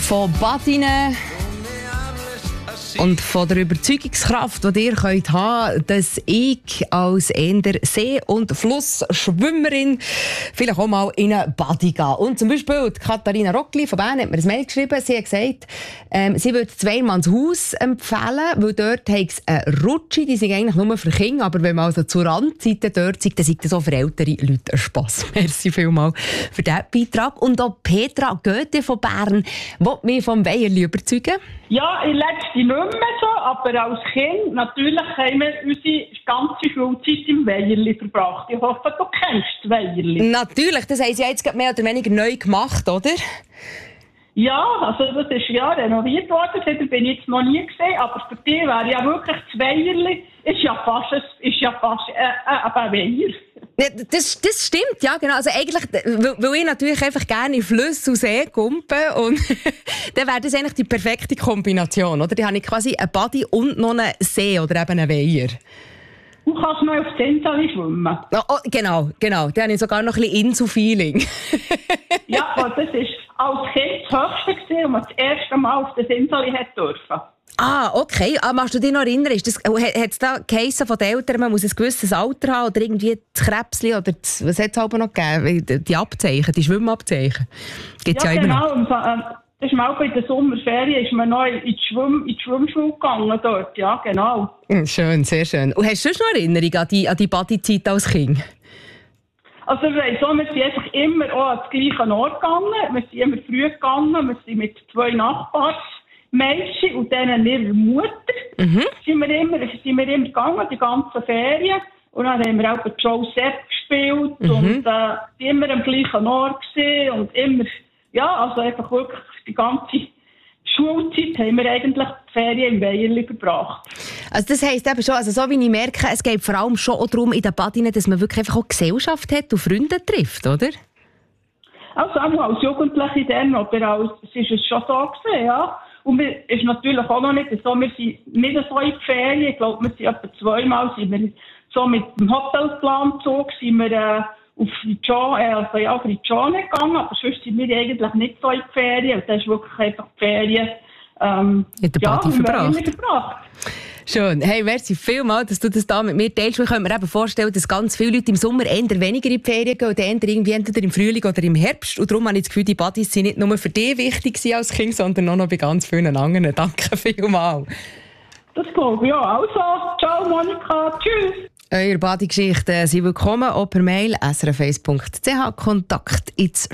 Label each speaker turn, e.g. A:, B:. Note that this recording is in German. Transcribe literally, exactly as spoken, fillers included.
A: Von Badinen und von der Überzeugungskraft, die ihr könnt haben, dass ich als eher See- und Flussschwimmerin vielleicht auch mal in eine Badi gehe. Und zum Beispiel die Katharina Rockli von Bern hat mir ein Mail geschrieben. Sie hat gesagt, ähm, sie würde zweimal das Haus empfehlen, weil dort hat es eine Rutsche, die sind eigentlich nur für Kinder, aber wenn man also zur Randseite dort sind, dann sind das auch für ältere Leute ein Spass. Merci vielmals für diesen Beitrag. Und auch Petra Goethe von Bern will mich vom Weierli überzeugen.
B: Ja, in letzter nicht mehr so, aber als Kind natürlich haben wir unsere ganze Schulzeit im Weierli verbracht. Ich hoffe, du kennst das Weierli.
A: Natürlich, das haben sie jetzt mehr oder weniger neu gemacht, oder?
B: Ja, also das ist ja renoviert worden, das bin ich jetzt noch nie gesehen, aber für dich wäre ja wirklich das Weierli, ist ja fast, ist ja fast äh, äh, ein Weiher.
A: Ja, das, das stimmt, ja, genau. Also eigentlich, weil, weil ich natürlich einfach gerne in Flüsse und See kumpe und dann wäre das eigentlich die perfekte Kombination, oder? Dann habe ich quasi einen Badi und noch einen See oder eben einen Weiher.
B: Du kannst noch aufs Zentali schwimmen.
A: Oh, oh, genau, genau. Dann habe ich sogar noch ein bisschen Insel-Feeling.
B: Ja, aber das war als Kind das Höchste gewesen, und man das erste Mal auf das Zentali durfte.
A: Ah, okay. Ah, magst du dich noch erinnern? Ist das, hat es da geheissen von den Eltern, man muss ein gewisses Alter haben oder irgendwie das Krebsli oder das, was hat es aber noch gegeben? Die Abzeichen, die Schwimmabzeichen. Gibt's
B: ja,
A: ja
B: genau.
A: Immer noch.
B: Und, äh, das ist mal bei der Sommerferien ist man noch in die, Schwimm, in die Schwimmschule gegangen dort. Ja, genau.
A: Schön, sehr schön. Und hast du sonst noch Erinnerungen an die, an die Badi-Zeit als Kind?
B: Also ich weiss auch, wir sind einfach immer auch an den gleichen Ort gegangen. Wir sind immer früh gegangen. Wir sind mit zwei Nachbarsmädchen und denen ihrer Mutter mhm. sind, wir immer, sind wir immer gegangen, die ganzen Ferien. Und dann haben wir auch bei Joe Sepp gespielt mhm. und äh, immer am gleichen Ort gesehen und immer, ja, also einfach wirklich die ganze Schulzeit haben wir eigentlich die Ferien im Weierli verbracht.
A: Also das heisst eben schon, also so wie ich merke, es geht vor allem schon auch darum in den Badinen, dass man wirklich einfach auch Gesellschaft hat und Freunde trifft, oder?
B: Also auch als Jugendliche dann, aber als, es ist es schon so gewesen, ja. Und es ist natürlich auch noch nicht so, wir sind nicht so in die Ferien, ich glaube, wir sind etwa zweimal, sind wir so mit dem Hotelplanzug, sind wir äh, auf die John, äh, also ja, auf die John gegangen, aber sonst sind wir eigentlich nicht so in die Ferien. Und das ist wirklich einfach die Ferien, ähm,
A: in der
B: ja,
A: Badi verbracht.
B: verbracht.
A: Schön. Hey, merci vielmals, dass du das da mit mir teilst. Ich kann mir eben vorstellen, dass ganz viele Leute im Sommer eher weniger in die Ferien gehen und eher irgendwie entweder im Frühling oder im Herbst. Und darum habe ich das Gefühl, die Badis sind nicht nur für dich wichtig als Kind, sondern auch noch bei ganz vielen anderen. Danke vielmals.
B: Das glaube ich, ja. Also, ciao Monika, tschüss.
A: Eure Badi-Geschichten sind willkommen, auch per Mail s r f eins punkt c h. Kontakt ins